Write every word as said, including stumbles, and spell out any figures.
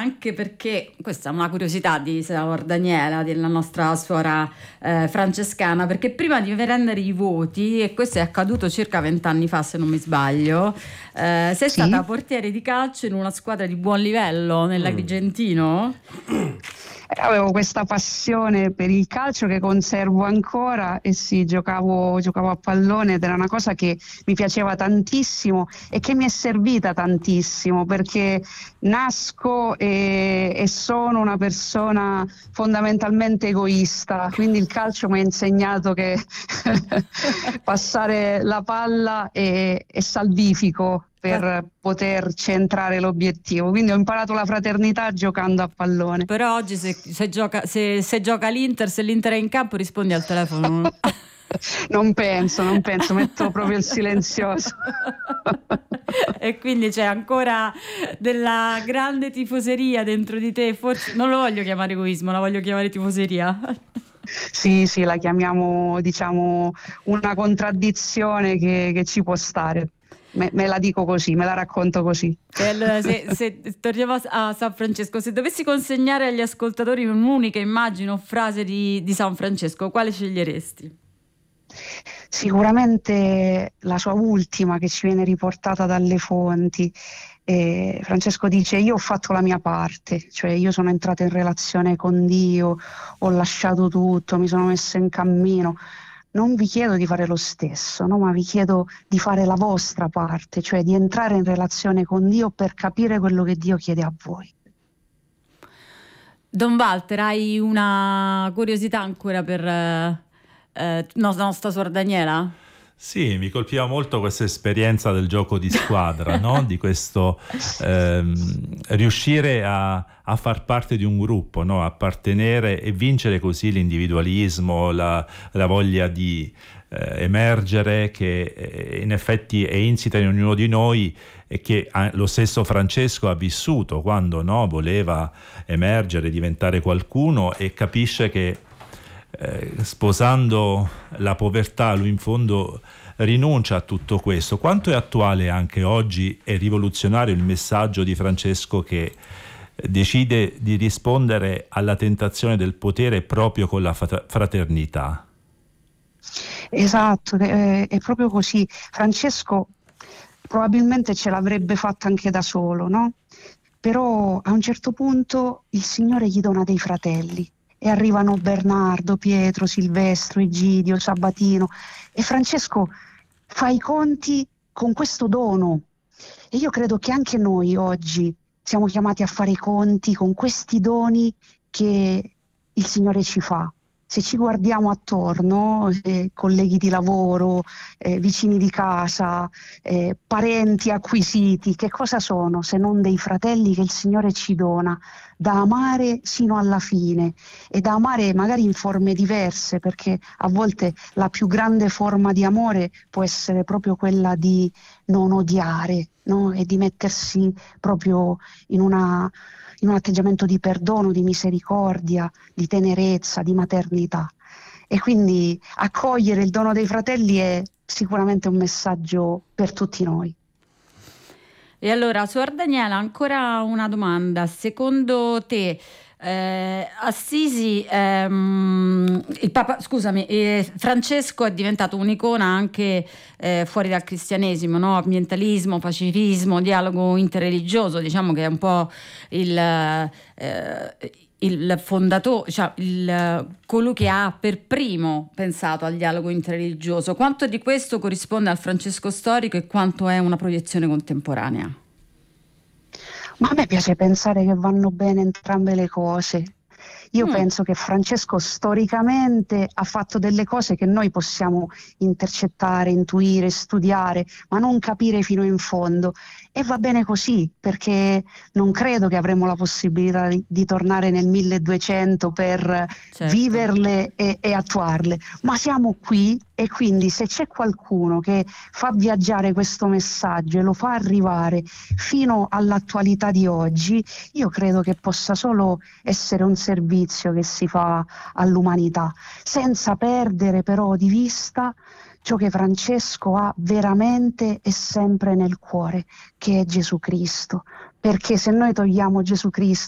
anche perché questa è una curiosità di Suor Daniela, della nostra suora eh, francescana, perché prima di prendere i voti, e questo è accaduto circa vent'anni fa se non mi sbaglio, eh, sei Sì. stata portiere di calcio in una squadra di buon livello nell'Agrigentino. Avevo questa passione per il calcio che conservo ancora, e sì, giocavo, giocavo a pallone, ed era una cosa che mi piaceva tantissimo e che mi è servita tantissimo, perché nasco e, e sono una persona fondamentalmente egoista, quindi il calcio mi ha insegnato che passare la palla è, è salvifico per poter centrare l'obiettivo, quindi ho imparato la fraternità giocando a pallone. Però oggi se, se, gioca, se, se gioca l'Inter, se l'Inter è in campo, rispondi al telefono. Non penso, non penso, metto proprio il silenzioso. E quindi c'è ancora della grande tifoseria dentro di te, forse non lo voglio chiamare egoismo, la voglio chiamare tifoseria. Sì, sì, la chiamiamo, diciamo, una contraddizione che, che ci può stare. Me, me la dico così, me la racconto così. E allora, se, se torniamo a San Francesco, se dovessi consegnare agli ascoltatori un'unica immagine o frase di, di San Francesco, quale sceglieresti? Sicuramente la sua ultima, che ci viene riportata dalle fonti. Eh, Francesco dice: io ho fatto la mia parte, cioè io sono entrata in relazione con Dio, ho lasciato tutto, mi sono messa in cammino. Non vi chiedo di fare lo stesso, no? Ma vi chiedo di fare la vostra parte, cioè di entrare in relazione con Dio per capire quello che Dio chiede a voi. Don Walter, hai una curiosità ancora per eh, eh, no, nostra suor Daniela? Sì, mi colpiva molto questa esperienza del gioco di squadra, no? Di questo ehm, riuscire a, a far parte di un gruppo, no? Appartenere e vincere così l'individualismo, la, la voglia di eh, emergere, che eh, in effetti è insita in ognuno di noi e che ah, lo stesso Francesco ha vissuto quando, no? Voleva emergere, diventare qualcuno, e capisce che Eh, sposando la povertà lui in fondo rinuncia a tutto questo. Quanto è attuale anche oggi e rivoluzionario il messaggio di Francesco, che decide di rispondere alla tentazione del potere proprio con la fraternità? Esatto, è, è proprio così. Francesco probabilmente ce l'avrebbe fatta anche da solo, no? Però a un certo punto il Signore gli dona dei fratelli. E arrivano Bernardo, Pietro, Silvestro, Egidio, Sabatino, e Francesco fa i conti con questo dono. E io credo che anche noi oggi siamo chiamati a fare i conti con questi doni che il Signore ci fa. Se ci guardiamo attorno, eh, colleghi di lavoro, eh, vicini di casa, eh, parenti acquisiti, che cosa sono se non dei fratelli che il Signore ci dona da amare sino alla fine, e da amare magari in forme diverse, perché a volte la più grande forma di amore può essere proprio quella di non odiare, no? E di mettersi proprio in una in un atteggiamento di perdono, di misericordia, di tenerezza, di maternità. E quindi accogliere il dono dei fratelli è sicuramente un messaggio per tutti noi. E allora, suor Daniela, ancora una domanda. Secondo te eh, Assisi, ehm, il Papa, scusami, eh, Francesco è diventato un'icona anche eh, fuori dal cristianesimo, no? Ambientalismo, pacifismo, dialogo interreligioso, diciamo che è un po' il, eh, il fondatore, cioè il, colui che ha per primo pensato al dialogo interreligioso. Quanto di questo corrisponde al Francesco storico e quanto è una proiezione contemporanea? Ma a me piace pensare che vanno bene entrambe le cose. Io mm. penso che Francesco storicamente ha fatto delle cose che noi possiamo intercettare, intuire, studiare, ma non capire fino in fondo. E va bene così, perché non credo che avremo la possibilità di, di tornare nel milleduecento per certo. viverle e, e attuarle. Ma siamo qui, e quindi se c'è qualcuno che fa viaggiare questo messaggio e lo fa arrivare fino all'attualità di oggi, io credo che possa solo essere un servizio che si fa all'umanità, senza perdere però di vista ciò che Francesco ha veramente e sempre nel cuore, che è Gesù Cristo. Perché se noi togliamo Gesù Cristo